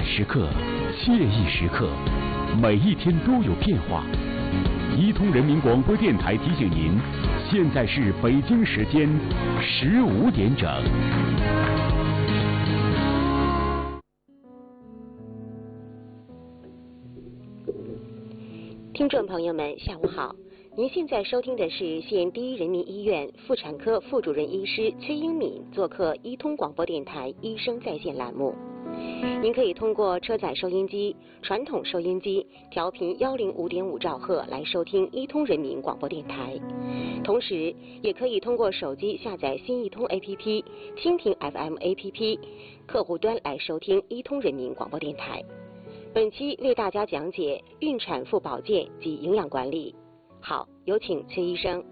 时刻、惬意时刻，每一天都有变化。伊通人民广播电台提醒您，现在是北京时间15点整。 听众朋友们，下午好。您现在收听的是县第一人民医院妇产科副主任医师崔英敏做客伊通广播电台医生在线栏目。您可以通过车载收音机、传统收音机调频105.5兆赫来收听伊通人民广播电台，同时也可以通过手机下载新伊通 APP、蜻蜓 FM APP 客户端来收听伊通人民广播电台。本期为大家讲解孕产妇保健及营养管理。好，有请崔医生。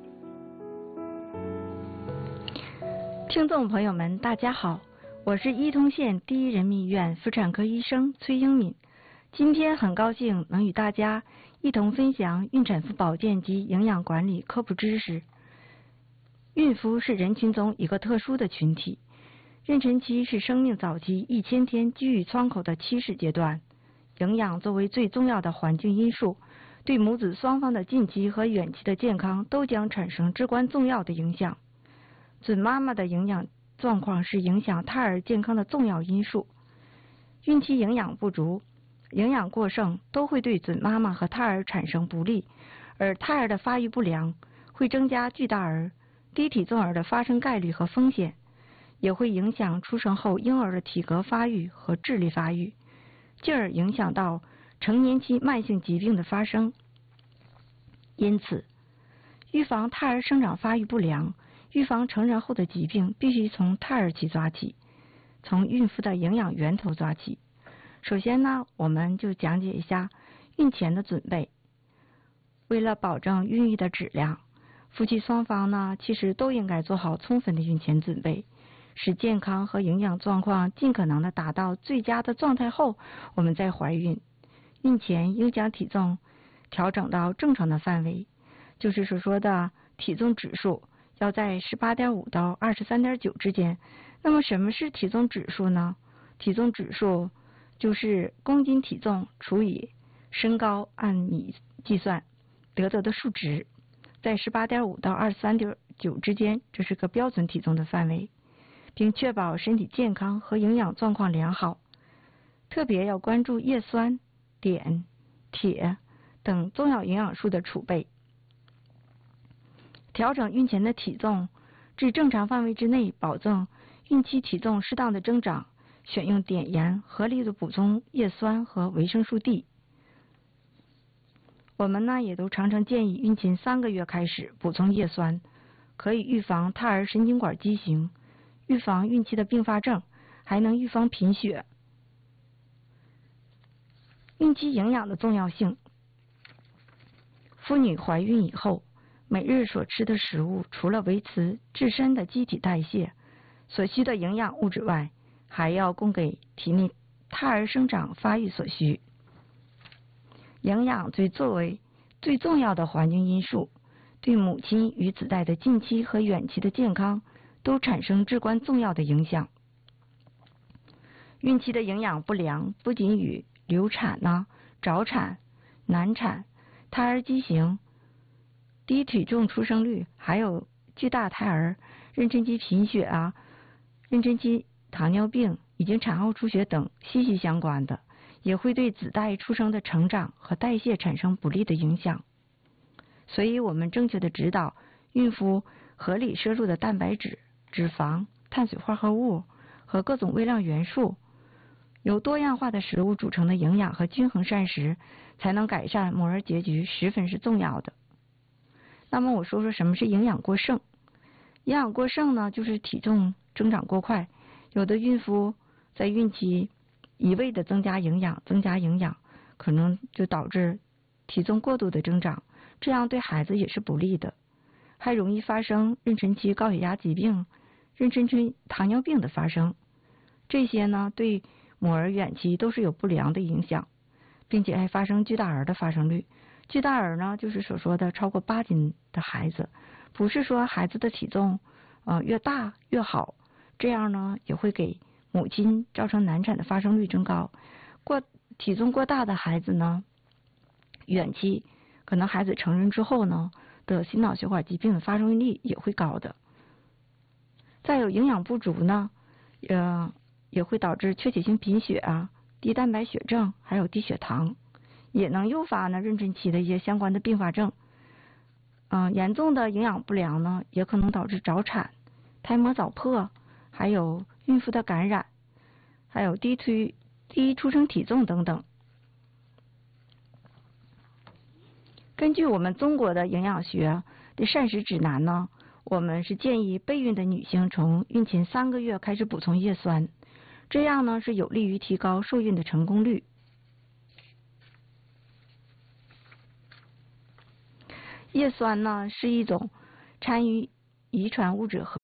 听众朋友们，大家好，我是伊通县第一人民医院妇产科医生崔英敏。今天很高兴能与大家一同分享孕产妇保健及营养管理科普知识。孕妇是人群中一个特殊的群体，妊娠期是生命早期1000天居于窗口的起始阶段。营养作为最重要的环境因素，对母子双方的近期和远期的健康都将产生至关重要的影响。准妈妈的营养状况是影响胎儿健康的重要因素。孕期营养不足、营养过剩都会对准妈妈和胎儿产生不利，而胎儿的发育不良会增加巨大儿、低体重儿的发生概率和风险，也会影响出生后婴儿的体格发育和智力发育，进而影响到成年期慢性疾病的发生。因此，预防胎儿生长发育不良、预防成人后的疾病，必须从胎儿期抓起，从孕妇的营养源头抓起。首先呢，我们就讲解一下孕前的准备。为了保证孕育的质量，夫妻双方呢，其实都应该做好充分的孕前准备，使健康和营养状况尽可能的达到最佳的状态后，我们再怀孕。孕前应将体重调整到正常的范围，就是所说的体重指数要在18.5到23.9之间。那么什么是体重指数呢？体重指数就是公斤体重除以身高按米计算得的数值，在18.5到23.9之间，这是个标准体重的范围，并确保身体健康和营养状况良好。特别要关注叶酸、碘、铁等重要营养素的储备。调整孕前的体重至正常范围之内，保证孕期体重适当的增长，选用碘盐，合理的补充叶酸和维生素 D。 我们呢也都常常建议孕前3个月开始补充叶酸，可以预防胎儿神经管畸形，预防孕期的并发症，还能预防贫血。孕期营养的重要性。妇女怀孕以后，每日所吃的食物除了维持自身的机体代谢所需的营养物质外，还要供给体内胎儿生长发育所需。营养作为最重要的环境因素，对母亲与子代的近期和远期的健康都产生至关重要的影响。孕期的营养不良不仅与流产早产、难产、胎儿畸形、低体重出生率，还有巨大胎儿、妊娠期贫血妊娠期糖尿病以及产后出血等息息相关的，也会对子代出生的成长和代谢产生不利的影响。所以我们正确的指导孕妇合理摄入的蛋白质、脂肪、碳水化合物和各种微量元素，由多样化的食物组成的营养和均衡膳食，才能改善母儿结局，十分是重要的。那么我说说什么是营养过剩。营养过剩呢，就是体重增长过快，有的孕妇在孕期一味的增加营养，可能就导致体重过度的增长，这样对孩子也是不利的，还容易发生妊娠期高血压疾病、妊娠期糖尿病的发生。这些呢，对母儿远期都是有不良的影响，并且还发生巨大儿的发生率。巨大儿呢，就是所说的超过8斤的孩子，不是说孩子的体重越大越好，这样呢也会给母亲造成难产的发生率增高。 体重过大的孩子呢，远期可能孩子成人之后呢，得心脑血管疾病的发生率也会高的。再有营养不足呢，也会导致缺血性贫血啊、低蛋白血症，还有低血糖，也能诱发呢妊娠期的一些相关的并发症。严重的营养不良呢，也可能导致早产、胎膜早破，还有孕妇的感染，还有低出生体重等等。根据我们中国的营养学的膳食指南呢，我们是建议备孕的女性从孕前3个月开始补充叶酸，这样呢是有利于提高受孕的成功率。叶酸呢是一种参与遗传物质